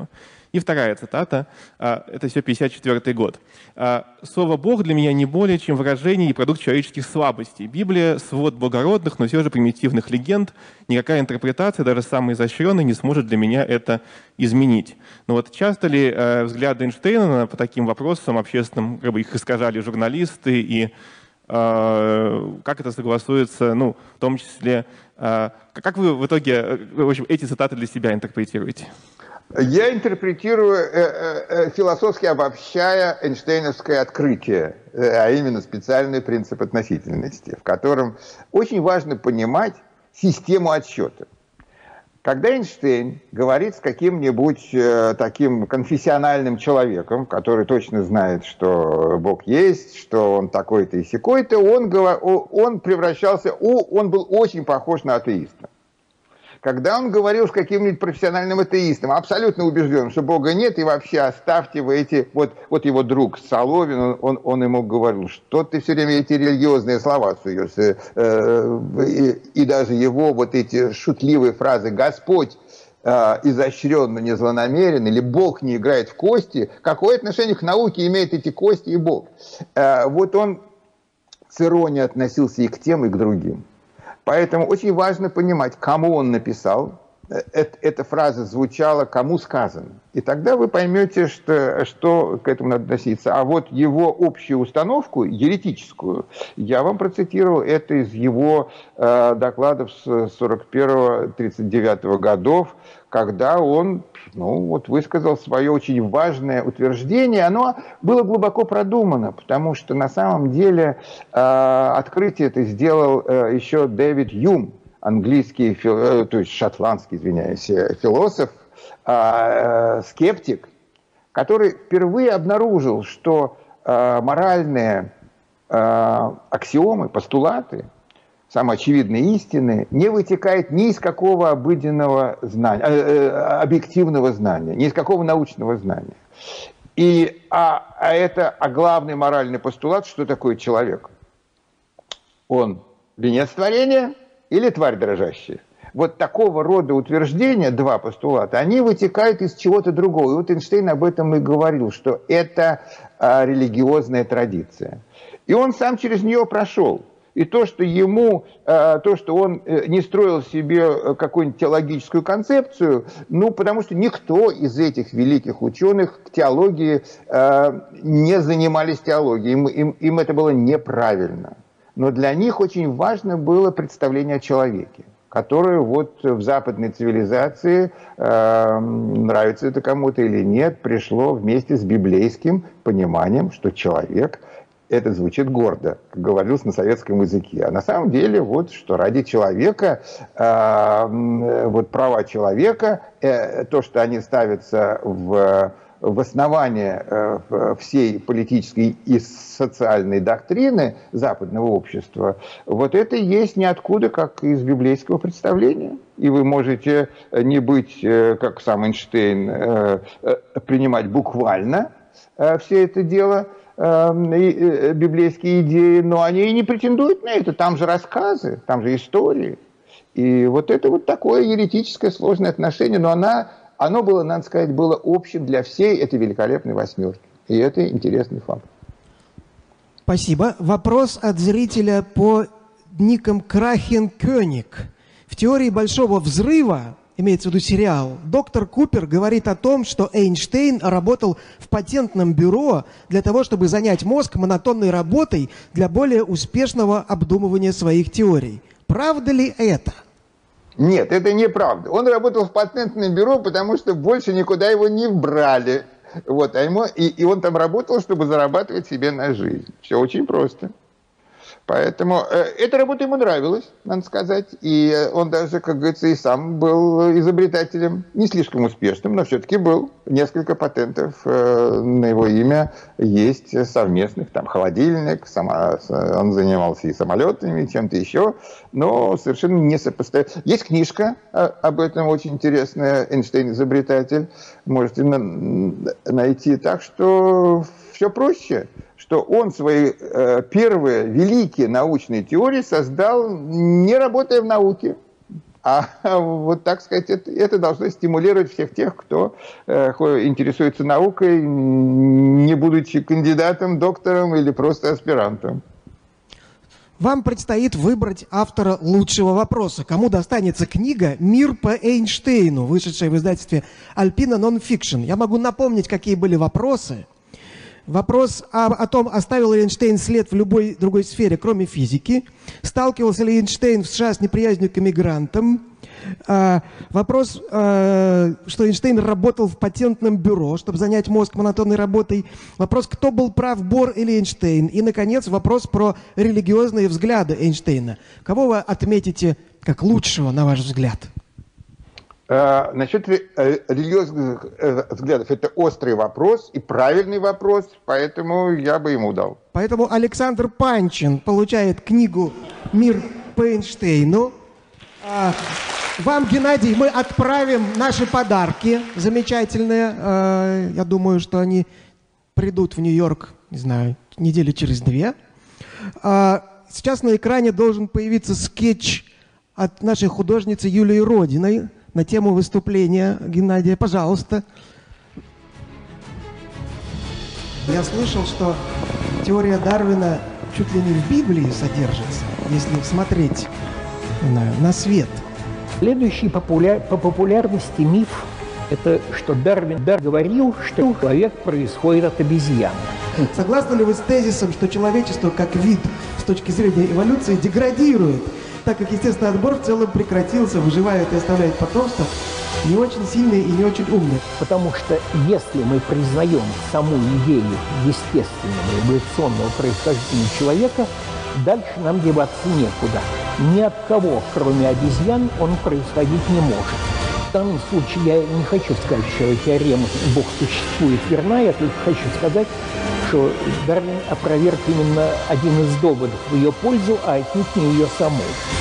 И вторая цитата, это все 54 год. «Слово «Бог» для меня не более, чем выражение и продукт человеческих слабостей. Библия — свод благородных, но все же примитивных легенд. Никакая интерпретация, даже самая изощренная, не сможет для меня это изменить». Но вот часто ли взгляды Эйнштейна по таким вопросам общественным, как бы их искажали журналисты, и как это согласуется, ну, в том числе, как вы в итоге, в общем, эти цитаты для себя интерпретируете? Я интерпретирую, философски обобщая Эйнштейновское открытие, а именно специальный принцип относительности, в котором очень важно понимать систему отсчета. Когда Эйнштейн говорит с каким-нибудь таким конфессиональным человеком, который точно знает, что Бог есть, что он такой-то и сякой-то, он был очень похож на атеиста. Когда он говорил с каким-нибудь профессиональным атеистом, абсолютно убежден, что Бога нет, и вообще оставьте вы эти... Вот его друг Соловин, он ему говорил, что ты все время эти религиозные слова суешь. И даже его вот эти шутливые фразы «Господь изощрен, но не злонамерен», или «Бог не играет в кости», какое отношение к науке имеют эти кости и Бог? Вот он с иронией относился и к тем, и к другим. Поэтому очень важно понимать, кому он написал. Эта фраза звучала, кому сказано. И тогда вы поймете, что к этому надо относиться. А вот его общую установку, еретическую, я вам процитировал, это из его докладов с 41-39 годов, когда он высказал свое очень важное утверждение. Оно было глубоко продумано, потому что на самом деле открытие это сделал еще Дэвид Юм, английский, то есть шотландский, извиняюсь, философ, скептик, который впервые обнаружил, что моральные аксиомы, постулаты, самые очевидные истины, не вытекают ни из какого обыденного знания, объективного знания, ни из какого научного знания. А главный моральный постулат, что такое человек? Он венец творения или тварь дрожащая? Вот такого рода утверждения, два постулата, они вытекают из чего-то другого. И вот Эйнштейн об этом и говорил, что это религиозная традиция. И он сам через нее прошел. И то, что он не строил себе какую-нибудь теологическую концепцию, потому что никто из этих великих ученых к теологии не занимались теологией, им это было неправильно. Но для них очень важно было представление о человеке, которое вот в западной цивилизации, нравится это кому-то или нет, пришло вместе с библейским пониманием, что человек... Это звучит гордо, как говорилось на советском языке. А на самом деле, что ради человека, права человека, то, что они ставятся в основание всей политической и социальной доктрины западного общества, вот это есть ниоткуда, как из библейского представления. И вы можете не быть, как сам Эйнштейн, принимать буквально все это дело, библейские идеи, но они и не претендуют на это. Там же рассказы, там же истории. И вот это вот такое еретическое сложное отношение, но оно было, надо сказать, было общим для всей этой великолепной восьмерки. И это интересный факт. Спасибо. Вопрос от зрителя по никам Крахен Кёник. В теории Большого Взрыва, имеется в виду сериал, доктор Купер говорит о том, что Эйнштейн работал в патентном бюро для того, чтобы занять мозг монотонной работой для более успешного обдумывания своих теорий. Правда ли это? Нет, это неправда. Он работал в патентном бюро, потому что больше никуда его не брали. И он там работал, чтобы зарабатывать себе на жизнь. Все очень просто. Поэтому эта работа ему нравилась, надо сказать. И он даже, как говорится, и сам был изобретателем. Не слишком успешным, но все-таки был. Несколько патентов на его имя есть совместных. Там холодильник, он занимался и самолетами, и чем-то еще. Но совершенно не сопоставимо. Есть книжка об этом очень интересная, «Эйнштейн изобретатель». Можете найти. Так что все проще. Что он свои первые великие научные теории создал, не работая в науке. А вот, так сказать, это должно стимулировать всех тех, кто интересуется наукой, не будучи кандидатом, доктором или просто аспирантом. Вам предстоит выбрать автора лучшего вопроса. Кому достанется книга «Мир по Эйнштейну», вышедшая в издательстве Alpina Non-Fiction. Я могу напомнить, какие были вопросы. Вопрос о том, оставил ли Эйнштейн след в любой другой сфере, кроме физики. Сталкивался ли Эйнштейн в США с неприязнью к иммигрантам. Вопрос, что Эйнштейн работал в патентном бюро, чтобы занять мозг монотонной работой. Вопрос, кто был прав, Бор или Эйнштейн. И, наконец, вопрос про религиозные взгляды Эйнштейна. Кого вы отметите как лучшего, на ваш взгляд? Насчет религиозных взглядов, это острый вопрос и правильный вопрос, поэтому я бы ему дал. Поэтому Александр Панчин получает книгу «Мир по Эйнштейну». Вам, Геннадий, мы отправим наши подарки замечательные. Я думаю, что они придут в Нью-Йорк, не знаю, недели через 2. Сейчас на экране должен появиться скетч от нашей художницы Юлии Родиной на тему выступления Геннадия. Пожалуйста. Я слышал, что теория Дарвина чуть ли не в Библии содержится, если смотреть на свет. Следующий по популярности миф – это что Дарвин говорил, что человек происходит от обезьян. Согласны ли вы с тезисом, что человечество как вид с точки зрения эволюции деградирует, так как естественный отбор в целом прекратился, выживает и оставляет потомство не очень сильные и не очень умные? Потому что если мы признаем саму идею естественного эволюционного происхождения человека, дальше нам деваться некуда. Ни от кого, кроме обезьян, он происходить не может. В данном случае я не хочу сказать, что теорема «Бог существует» верна, я только хочу сказать, что Дарвин опроверг именно один из доводов в ее пользу, а отнюдь не ее самой.